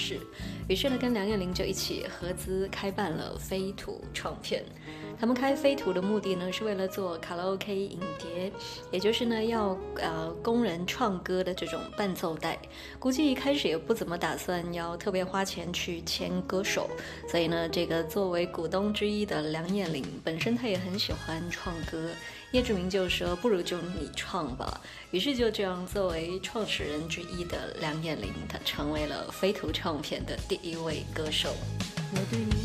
事，于是呢，跟梁彦霖就一起合资开办了飞图唱片。他们开飞图的目的呢，是为了做卡拉 OK 影碟，也就是呢要供人唱歌的这种伴奏带。估计一开始也不怎么打算要特别花钱去签歌手，所以呢，这个作为股东之一的梁彦霖本身他也很喜欢唱歌。叶志明就说：“不如就你唱吧。”于是就这样，作为创始人之一的梁彦霖，他成为了飞图唱片的第一位歌手。我对你